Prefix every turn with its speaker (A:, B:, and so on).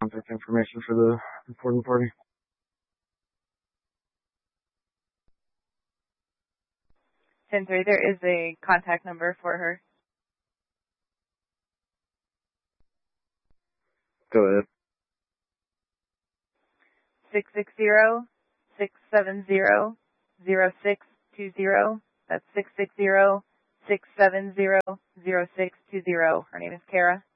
A: contact information for the reporting party.
B: Sensor, there is a contact number for her.
A: Go ahead.
B: 660-670-0620. That's 660-670-0620. Her name is Kara.